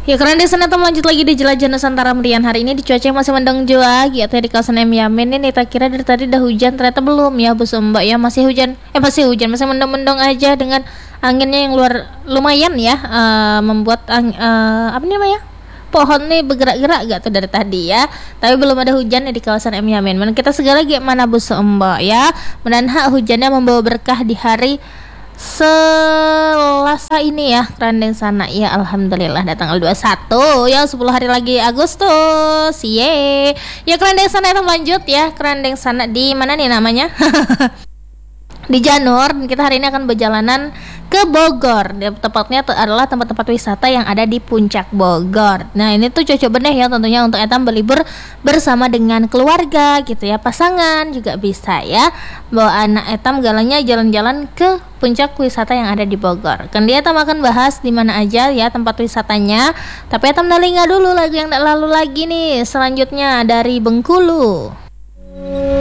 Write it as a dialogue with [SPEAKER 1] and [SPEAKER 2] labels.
[SPEAKER 1] Ya karena di sana tuh lanjut lagi di jelajah Nusantara Merian. Hari ini di cuaca yang masih mendung juga gitu ya di kawasan Yamin ini. Tak kira dari tadi udah hujan, ternyata belum ya Bu Mbak ya, masih hujan. Masih hujan, masih mendung-mendung aja dengan anginnya yang lumayan ya, membuat apa namanya? Pohon nih bergerak-gerak gak tuh dari tadi ya. Tapi belum ada hujan di kawasan Yamin. Dan kita segala gimana Bu Mbak ya. Mudah-mudahan hujannya membawa berkah di hari Selasa ini ya, kerandeng sana ya. Alhamdulillah datang tanggal 21 ya, 10 hari lagi Agustus. Ye. Ya kerandeng sana itu lanjut ya. Kerandeng sana di mana nih namanya? Di Janur. Kita hari ini akan berjalanan ke Bogor. Tepatnya adalah tempat-tempat wisata yang ada di puncak Bogor. Nah ini tuh cocok bener ya tentunya untuk etam berlibur bersama dengan keluarga gitu ya, pasangan juga bisa ya, bawa anak etam galanya jalan-jalan ke puncak wisata yang ada di Bogor. Kan dia etam akan bahas di mana aja ya tempat wisatanya. Tapi etam dalinga dulu lagu yang tak lalu lagi nih. Selanjutnya dari Bengkulu.